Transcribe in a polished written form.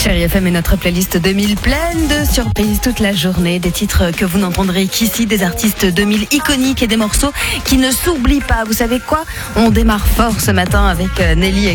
Chérie FM est notre playlist 2000 pleine de surprises toute la journée. Des titres que vous n'entendrez qu'ici, des artistes 2000 iconiques et des morceaux qui ne s'oublient pas. Vous savez quoi? On démarre fort ce matin avec Nelly et